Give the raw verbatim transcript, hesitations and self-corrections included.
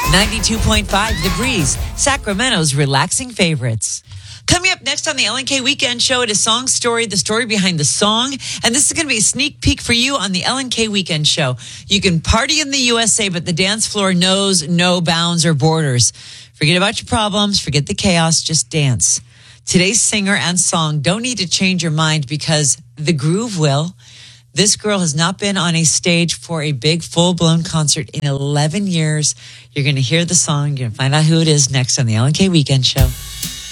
ninety-two point five The Breeze, Sacramento's relaxing favorites. Coming up next on the Ellen K Weekend Show, it is Song Story, the story behind the song. And this is going to be a sneak peek for you on the Ellen K Weekend Show. You can party in the U S A, but the dance floor knows no bounds or borders. Forget about your problems, forget the chaos, just dance. Today's singer and song don't need to change your mind because the groove will. This girl has not been on a stage for a big full-blown concert in eleven years. You're going to hear the song. You're going to find out who it is next on the Ellen K Weekend Show.